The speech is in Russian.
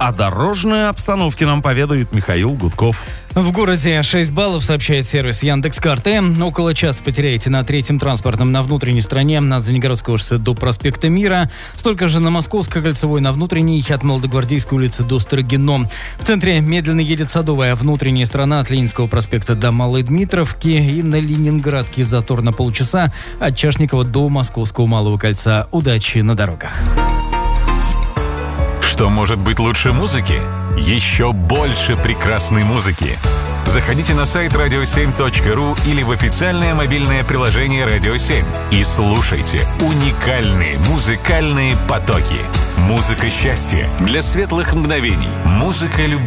о дорожной обстановке нам поведает Михаил Гудков. В городе 6 баллов, сообщает сервис Яндекс.Карты. Около часа потеряете на третьем транспортном на внутренней стороне от Звенигородского шоссе до проспекта Мира. Столько же на Московской кольцевой на внутренней от Молодогвардейской улицы до Строгино. В центре медленно едет Садовая, внутренняя сторона от Ленинского проспекта до Малой Дмитровки. И на Ленинградке затор на полчаса от Чашникова до Московского Малого кольца. Удачи на дорогах. Что может быть лучше музыки? Еще больше прекрасной музыки. Заходите на сайт radio7.ru или в официальное мобильное приложение Radio 7 и слушайте уникальные музыкальные потоки. Музыка счастья для светлых мгновений. Музыка любви.